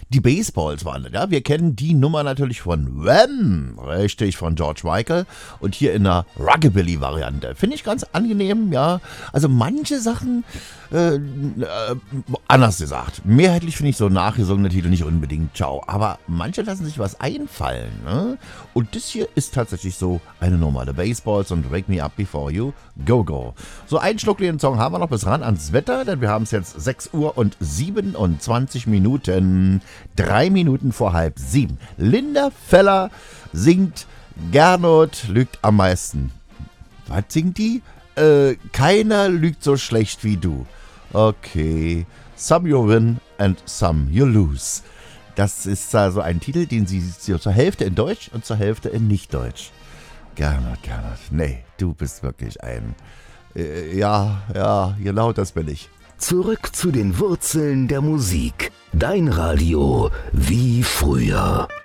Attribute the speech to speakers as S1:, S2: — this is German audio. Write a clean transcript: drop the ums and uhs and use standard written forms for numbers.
S1: Die Baseballs waren das, ja. Wir kennen die Nummer natürlich von Wham, richtig, von George Michael. Und hier in einer Rockabilly-Variante. Finde ich ganz angenehm, ja. Also manche Sachen, anders gesagt, mehrheitlich finde ich so nachgesungene Titel nicht unbedingt ciao. Aber manche lassen sich was einfallen, ne? Und das hier ist tatsächlich so eine normale Baseballs und Wake Me Up Before You Go Go. So einen schnuckligen Song haben wir noch bis ran ans Wetter, denn wir haben es jetzt 6 Uhr und 27 Minuten. 3 Minuten vor 6:30. Linda Feller singt Gernot lügt am meisten. Was singt die? Keiner lügt so schlecht wie du. Okay. Some you win and some you lose. Das ist also ein Titel, den sie zur Hälfte in Deutsch und zur Hälfte in Nicht-Deutsch. Gernot. Nee, du bist wirklich ein... ja, genau das bin ich.
S2: Zurück zu den Wurzeln der Musik. Dein Radio wie früher.